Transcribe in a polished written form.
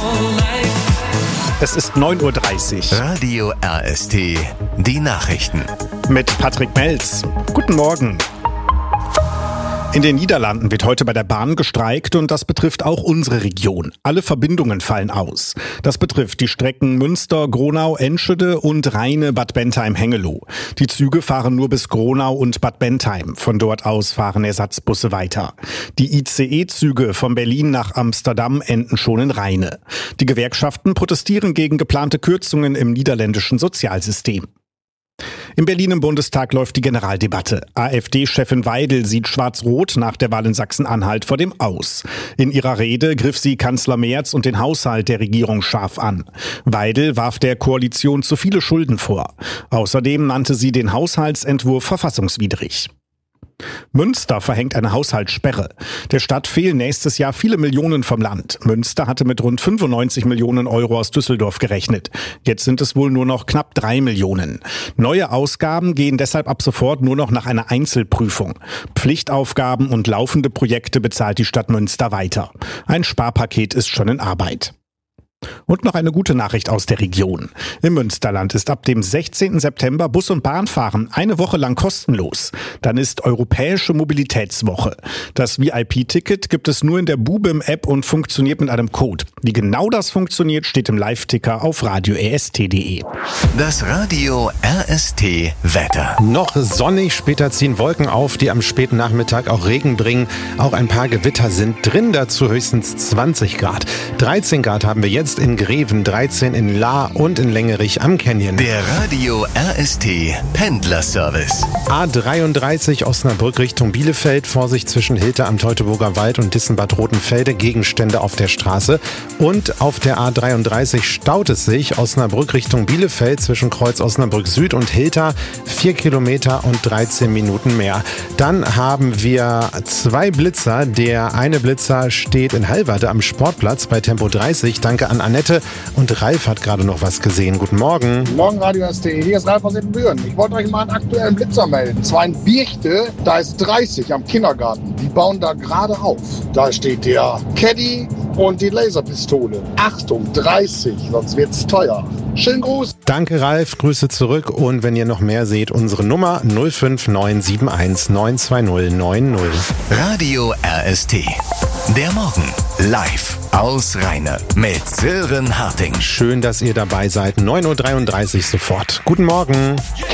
Es ist 9:30 Uhr. Radio RST, die Nachrichten. Mit Patrick Melz. Guten Morgen. In den Niederlanden wird heute bei der Bahn gestreikt und das betrifft auch unsere Region. Alle Verbindungen fallen aus. Das betrifft die Strecken Münster, Gronau, Enschede und Rheine-Bad Bentheim-Hengelo. Die Züge fahren nur bis Gronau und Bad Bentheim. Von dort aus fahren Ersatzbusse weiter. Die ICE-Züge von Berlin nach Amsterdam enden schon in Rheine. Die Gewerkschaften protestieren gegen geplante Kürzungen im niederländischen Sozialsystem. In Berlin im Bundestag läuft die Generaldebatte. AfD-Chefin Weidel sieht schwarz-rot nach der Wahl in Sachsen-Anhalt vor dem Aus. In ihrer Rede griff sie Kanzler Merz und den Haushalt der Regierung scharf an. Weidel warf der Koalition zu viele Schulden vor. Außerdem nannte sie den Haushaltsentwurf verfassungswidrig. Münster verhängt eine Haushaltssperre. Der Stadt fehlen nächstes Jahr viele Millionen vom Land. Münster hatte mit rund 95 Millionen Euro aus Düsseldorf gerechnet. Jetzt sind es wohl nur noch knapp 3 Millionen. Neue Ausgaben gehen deshalb ab sofort nur noch nach einer Einzelprüfung. Pflichtaufgaben und laufende Projekte bezahlt die Stadt Münster weiter. Ein Sparpaket ist schon in Arbeit. Und noch eine gute Nachricht aus der Region. Im Münsterland ist ab dem 16. September Bus- und Bahnfahren eine Woche lang kostenlos. Dann ist Europäische Mobilitätswoche. Das VIP-Ticket gibt es nur in der Bubim-App und funktioniert mit einem Code. Wie genau das funktioniert, steht im Live-Ticker auf radioRST.de. Das Radio RST Wetter. Noch sonnig, später ziehen Wolken auf, die am späten Nachmittag auch Regen bringen. Auch ein paar Gewitter sind drin, dazu höchstens 20 Grad. 13 Grad haben wir jetzt in Greven, 13 in Lahr und in Längerich am Canyon. Der Radio RST Pendlerservice. A33 Osnabrück Richtung Bielefeld. Vorsicht zwischen Hilter am Teutoburger Wald und Dissenbad Rotenfelde. Gegenstände auf der Straße. Und auf der A33 staut es sich Osnabrück Richtung Bielefeld zwischen Kreuz Osnabrück Süd und Hilter. 4 Kilometer und 13 Minuten mehr. Dann haben wir 2 Blitzer. Der eine Blitzer steht in Hallwarte am Sportplatz bei Tempo 30. Danke an Annette. Und Ralf hat gerade noch was gesehen. Guten Morgen. Guten Morgen, Radio ST. Hier ist Ralf aus Ebenbüren. Ich wollte euch mal einen aktuellen Blitzer melden. Es war in Birchte, da ist 30 am Kindergarten. Die bauen da gerade auf. Da steht der Caddy und die Laserpistole. Achtung, 30, sonst wird's teuer. Schönen Gruß. Danke, Ralf. Grüße zurück. Und wenn ihr noch mehr seht, unsere Nummer 05971 920 90. Radio RST. Der Morgen live aus Rheine mit Sören Harting. Schön, dass ihr dabei seid. 9:33 Uhr sofort. Guten Morgen.